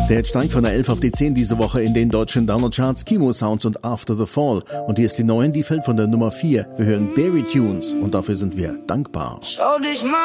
Der Hit steigt von der 11 auf die 10 diese Woche in den deutschen Download-Charts. Kimo Sounds und After the Fall. Und hier ist die 9, die fällt von der Nummer 4. Wir hören Berry Tunes und dafür sind wir dankbar. Schau dich mal